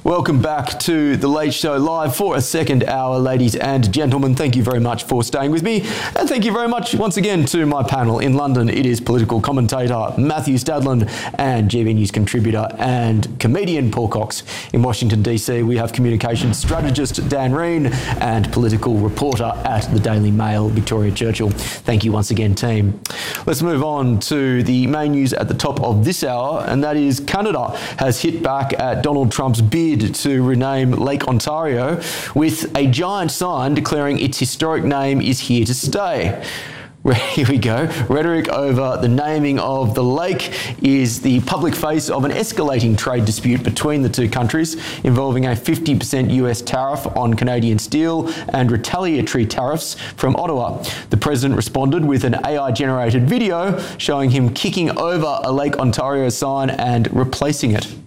Welcome back to The Late Show Live for a second hour, ladies and gentlemen. Thank you very much for staying with me. And thank you very much once again to my panel. In London, it is political commentator Matthew Stadland and GB News contributor and comedian Paul Cox. In Washington, D.C., we have communications strategist Dan Reen and political reporter at the Daily Mail, Victoria Churchill. Thank you once again, team. Let's move on to the main news at the top of this hour, and that is Canada has hit back at Donald Trump's bid to rename Lake Ontario with a giant sign declaring its historic name is here to stay. Here we go. Rhetoric over the naming of the lake is the public face of an escalating trade dispute between the two countries involving a 50% US tariff on Canadian steel and retaliatory tariffs from Ottawa. The president responded with an AI-generated video showing him kicking over a Lake Ontario sign and replacing it.